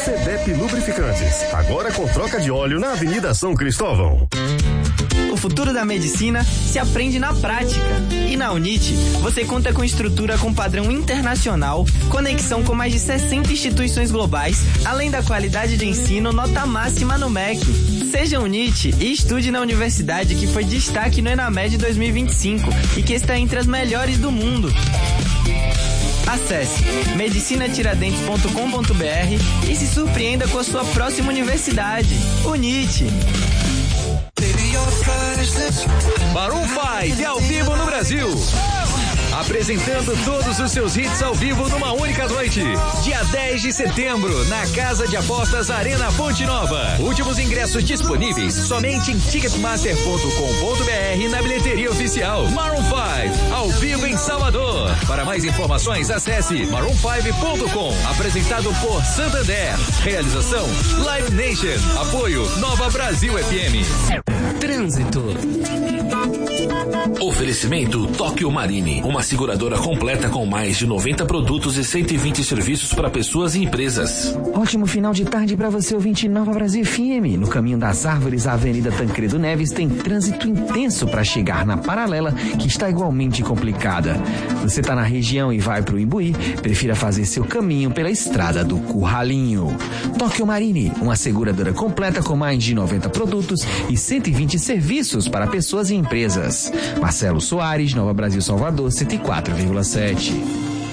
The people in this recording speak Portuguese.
CDEP Lubrificantes, agora com troca de óleo na Avenida São Cristóvão. O futuro da medicina se aprende na prática. E na UNIT, você conta com estrutura com padrão internacional, conexão com mais de 60 instituições globais, além da qualidade de ensino nota máxima no MEC. Seja UNIT e estude na universidade que foi destaque no ENAMED 2025 e que está entre as melhores do mundo. Acesse medicinatiradentes.com.br e se surpreenda com a sua próxima universidade. UNIT. Maroon 5 ao vivo no Brasil. Apresentando todos os seus hits ao vivo numa única noite. Dia 10 de setembro, na Casa de Apostas Arena Ponte Nova. Últimos ingressos disponíveis somente em ticketmaster.com.br e na bilheteria oficial. Maroon 5, ao vivo em Salvador. Para mais informações, acesse maroon5.com. Apresentado por Santander. Realização Live Nation. Apoio Nova Brasil FM. Trânsito. Oferecimento Tóquio Marine, uma seguradora completa com mais de 90 produtos e 120 serviços para pessoas e empresas. Ótimo final de tarde para você, ouvinte Nova Brasil FM. No caminho das árvores, a Avenida Tancredo Neves tem trânsito intenso para chegar na paralela, que está igualmente complicada. Você está na região e vai para o Imbuí, prefira fazer seu caminho pela estrada do Curralinho. Tóquio Marine, uma seguradora completa com mais de 90 produtos e 120 serviços para pessoas e empresas. Marcelo Soares, Nova Brasil Salvador, 104,7.